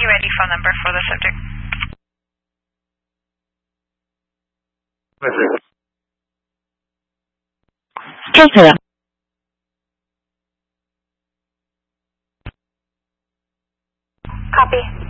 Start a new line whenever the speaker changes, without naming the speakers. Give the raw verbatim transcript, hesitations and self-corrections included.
you ready phone number for the subject?
주세요.
Copy.